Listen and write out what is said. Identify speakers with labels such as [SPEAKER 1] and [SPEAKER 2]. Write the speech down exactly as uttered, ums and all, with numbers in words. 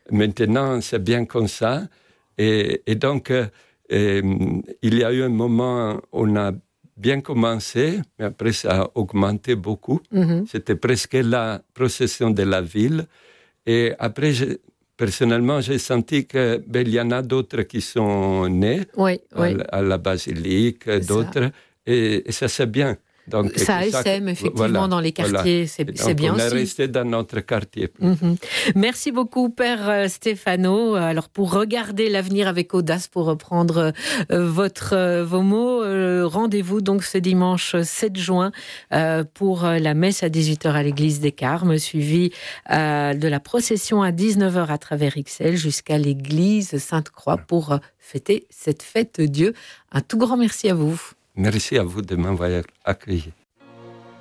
[SPEAKER 1] maintenant, c'est bien comme ça. Et, et donc, euh, et, il y a eu un moment où on a bien commencé, mais après, ça a augmenté beaucoup. Mm-hmm. C'était presque la procession de la ville. Et après, je, personnellement, j'ai senti qu'il ben, y en a d'autres qui sont nés
[SPEAKER 2] oui,
[SPEAKER 1] à,
[SPEAKER 2] oui.
[SPEAKER 1] à la basilique, c'est d'autres, et, et ça, c'est bien.
[SPEAKER 2] Donc, ça a essaime, effectivement, voilà, dans les quartiers, voilà. c'est, c'est bien
[SPEAKER 1] on
[SPEAKER 2] aussi.
[SPEAKER 1] On est resté dans notre quartier.
[SPEAKER 2] Mm-hmm. Merci beaucoup, Père Stefano. Alors, pour regarder l'avenir avec audace, pour reprendre euh, votre, euh, vos mots, euh, rendez-vous donc ce dimanche sept juin euh, pour la messe à dix-huit heures à l'église des Carmes, suivie euh, de la procession à dix-neuf heures à travers Ixelles jusqu'à l'église Sainte-Croix pour fêter cette fête Dieu. Un tout grand merci à vous.
[SPEAKER 1] Merci à vous de m'avoir accueilli.